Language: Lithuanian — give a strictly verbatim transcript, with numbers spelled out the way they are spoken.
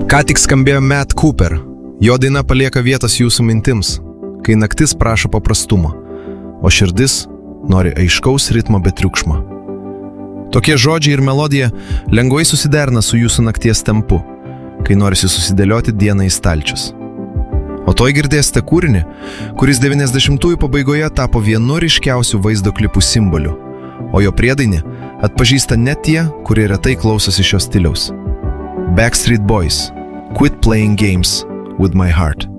Ką tik skambėjo Matt Cooper. Jo daina palieka vietos jūsų mintims, kai naktis prašo paprastumo, o širdis nori aiškaus ritmo be triukšmo. Tokie žodžiai ir melodija lengvai susiderina su jūsų nakties tempu, kai norisi susidėlioti dieną į stalčius. O toj girdėsite kūrinį, kuris devyniasdešimtųjų pabaigoje tapo vienu ryškiausių vaizdo klipų simboliu, o jo priedainį atpažįsta net tie, kurie retai klausosi šio stiliaus. Backstreet Boys, Quit Playing Games with My Heart.